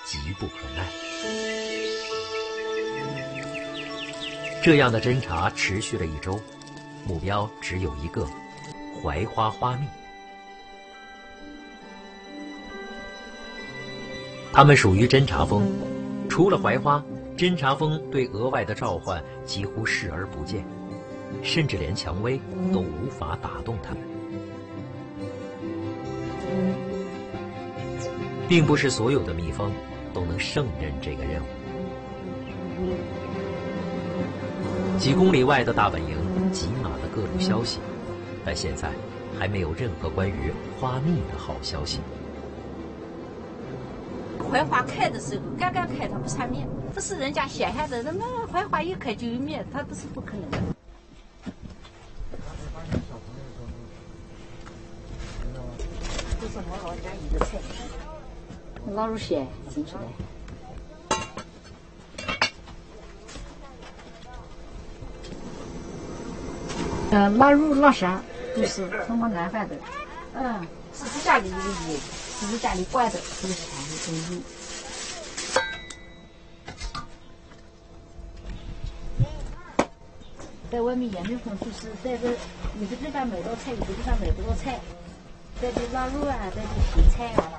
急不可耐。这样的侦查持续了1周，目标只有一个：槐花花蜜。他们属于侦察蜂，除了槐花，侦察蜂对额外的召唤几乎视而不见，甚至连蔷薇都无法打动他们。并不是所有的蜜蜂都能胜任这个任务。几公里外的大本营挤满了各种消息，但现在还没有任何关于花蜜的好消息。 槐花开的时候，刚刚开它不产蜜，这是人家想象的，那么槐花一开就有蜜，它这是不可能的。这是我老家一个菜，老肉馅蒸出来。腊肉、腊肠都是从我安排的。自己家里有鱼，自己家里灌的都是全部都有。在外面也没分，就是在这有的地方买到菜，有的地方买不到菜。在这腊肉啊，在这芹菜啊。